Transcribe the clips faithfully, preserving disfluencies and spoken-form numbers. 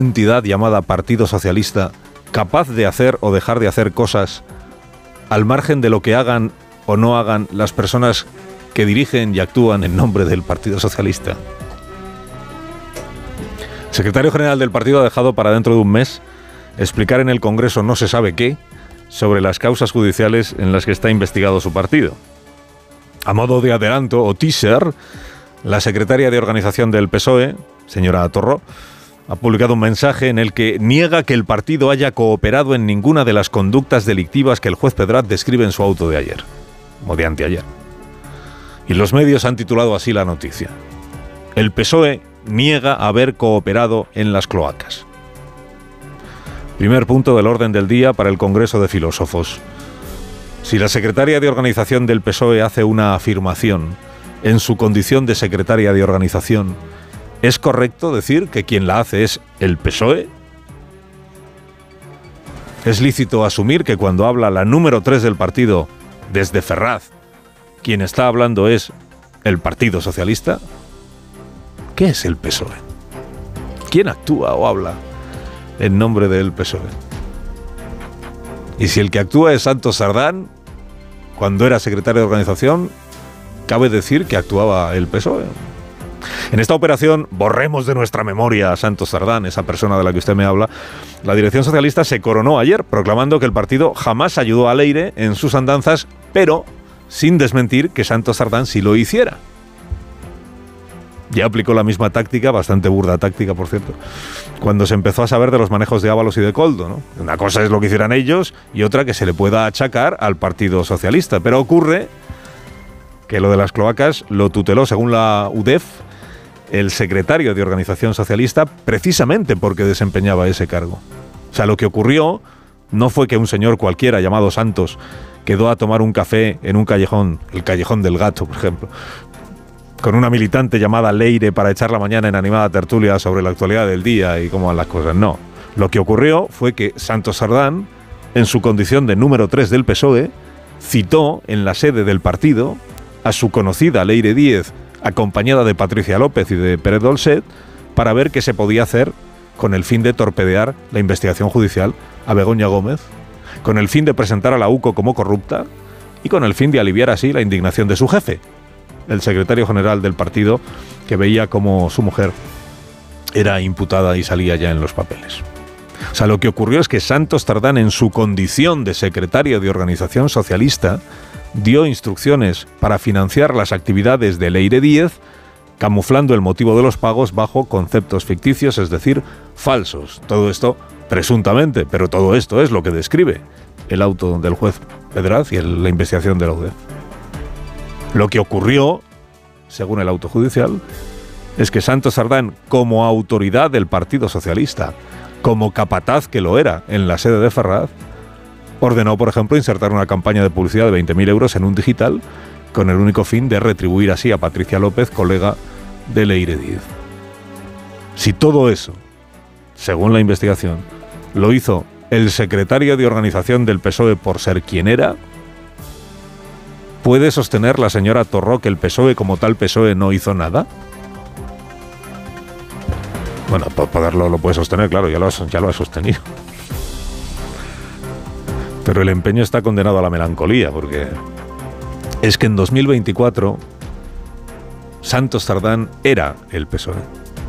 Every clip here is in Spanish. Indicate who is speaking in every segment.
Speaker 1: entidad llamada Partido Socialista capaz de hacer o dejar de hacer cosas al margen de lo que hagan o no hagan las personas que dirigen y actúan en nombre del Partido Socialista? El secretario general del partido ha dejado para dentro de un mes explicar en el Congreso no se sabe qué sobre las causas judiciales en las que está investigado su partido. A modo de adelanto o teaser, la secretaria de organización del P S O E, señora Torró, ha publicado un mensaje en el que niega que el partido haya cooperado en ninguna de las conductas delictivas que el juez Pedraz describe en su auto de ayer, o de anteayer. Y los medios han titulado así la noticia: el P S O E niega haber cooperado en las cloacas. Primer punto del orden del día para el Congreso de Filósofos. Si la secretaria de organización del P S O E hace una afirmación en su condición de secretaria de organización, ¿es correcto decir que quien la hace es el P S O E? ¿Es lícito asumir que cuando habla la número tres del partido desde Ferraz, quien está hablando es el Partido Socialista? ¿Qué es el P S O E? ¿Quién actúa o habla en nombre del P S O E? Y si el que actúa es Santos Sardán, cuando era secretario de organización, cabe decir que actuaba el P S O E. En esta operación, borremos de nuestra memoria a Santos Sardán, esa persona de la que usted me habla, la dirección socialista se coronó ayer proclamando que el partido jamás ayudó a Leire en sus andanzas, pero sin desmentir que Santos Sardán sí lo hiciera. Ya aplicó la misma táctica, bastante burda táctica, por cierto, cuando se empezó a saber de los manejos de Ábalos y de Koldo, ¿no? Una cosa es lo que hicieran ellos y otra que se le pueda achacar al Partido Socialista. Pero ocurre que lo de las cloacas lo tuteló, según la U D E F, el secretario de Organización Socialista, precisamente porque desempeñaba ese cargo. O sea, lo que ocurrió no fue que un señor cualquiera llamado Santos quedó a tomar un café en un callejón, el Callejón del Gato, por ejemplo, con una militante llamada Leire para echar la mañana en animada tertulia sobre la actualidad del día y cómo van las cosas. No. Lo que ocurrió fue que Santos Sardán, en su condición de número tres del P S O E, citó en la sede del partido a su conocida Leire Díez, acompañada de Patricia López y de Pérez Dolcet, para ver qué se podía hacer con el fin de torpedear la investigación judicial a Begoña Gómez, con el fin de presentar a la U C O como corrupta y con el fin de aliviar así la indignación de su jefe, el secretario general del partido, que veía como su mujer era imputada y salía ya en los papeles. O sea, lo que ocurrió es que Santos Sardán, en su condición de secretario de Organización Socialista, dio instrucciones para financiar las actividades de Leire Díez, camuflando el motivo de los pagos bajo conceptos ficticios, es decir, falsos. Todo esto presuntamente, pero todo esto es lo que describe el auto del juez Pedraz y el, la investigación de la U D E F. Lo que ocurrió, según el auto judicial, es que Santos Sardán, como autoridad del Partido Socialista, como capataz que lo era en la sede de Ferraz, ordenó, por ejemplo, insertar una campaña de publicidad de veinte mil euros en un digital con el único fin de retribuir así a Patricia López, colega de Leire Díez. Si todo eso, según la investigación, lo hizo el secretario de organización del P S O E por ser quien era, ¿puede sostener la señora Torró que el P S O E como tal P S O E no hizo nada? Bueno, por poderlo lo puede sostener, claro, ya lo, ha, ya lo ha sostenido. Pero el empeño está condenado a la melancolía, porque es que en dos mil veinticuatro Santos Sardán era el P S O E.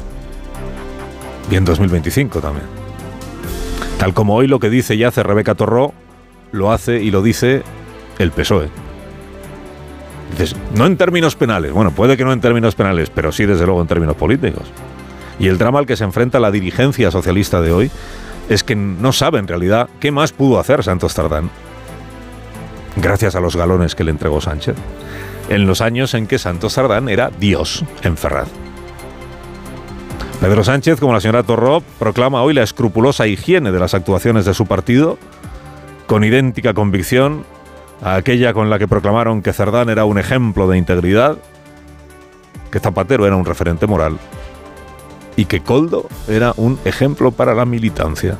Speaker 1: Y en dos mil veinticinco también. Tal como hoy lo que dice y hace Rebeca Torró, lo hace y lo dice el P S O E. Dices, no en términos penales. Bueno, puede que no en términos penales, pero sí desde luego en términos políticos. Y el drama al que se enfrenta la dirigencia socialista de hoy es que no sabe en realidad qué más pudo hacer Santos Sardán, gracias a los galones que le entregó Sánchez, en los años en que Santos Sardán era Dios en Ferraz. Pedro Sánchez, como la señora Torró, proclama hoy la escrupulosa higiene de las actuaciones de su partido, con idéntica convicción a aquella con la que proclamaron que Cerdán era un ejemplo de integridad, que Zapatero era un referente moral y que Koldo era un ejemplo para la militancia.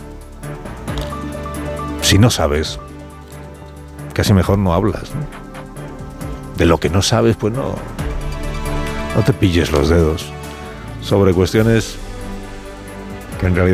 Speaker 1: Si no sabes, casi mejor no hablas, ¿no? De lo que no sabes, pues no, no te pilles los dedos sobre cuestiones que en realidad